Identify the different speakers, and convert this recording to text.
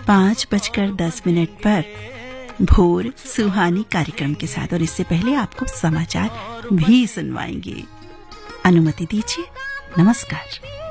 Speaker 1: 5:10 पर भोर सुहानी कार्यक्रम के साथ, और इससे पहले आपको समाचार भी सुनवाएंगे। अनुमति दीजिए। नमस्कार।